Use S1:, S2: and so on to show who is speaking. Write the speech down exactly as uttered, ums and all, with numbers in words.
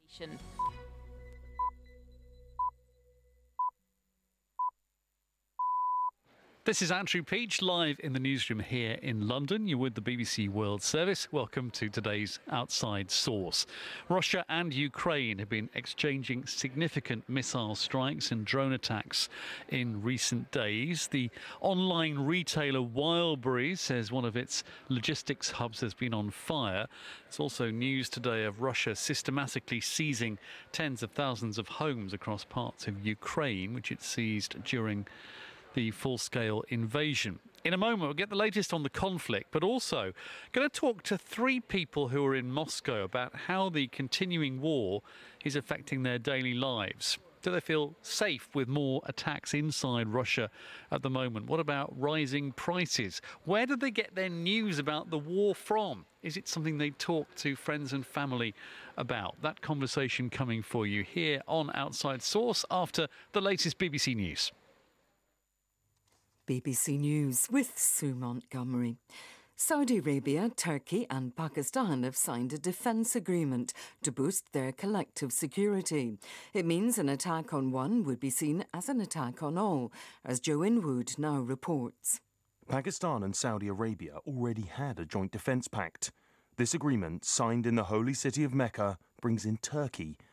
S1: This is Andrew Peach, live in the newsroom here in London. You're with the B B C World Service. Welcome to today's Outside Source. Russia and Ukraine have been exchanging significant missile strikes and drone attacks in recent days. The online retailer Wildberries says one of its logistics hubs has been on fire. There's also news today of Russia systematically seizing tens of thousands of homes across parts of Ukraine, which it seized during the full-scale invasion. In a moment, we'll get the latest on the conflict, but also going to talk to three people who are in Moscow about how the continuing war is affecting their daily lives. Do they feel safe with more attacks inside Russia at the moment? What about rising prices? Where do they get their news about the war from? Is it something they talk to friends and family about? That conversation coming for you here on Outside Source after the latest B B C News.
S2: B B C News with Sue Montgomery. Saudi Arabia, Turkey and Pakistan have signed a defence agreement to boost their collective security. It means an attack on one would be seen as an attack on all, as Joe Inwood now reports.
S3: Pakistan and Saudi Arabia already had a joint defence pact. This agreement, signed in the holy city of Mecca, brings in Turkey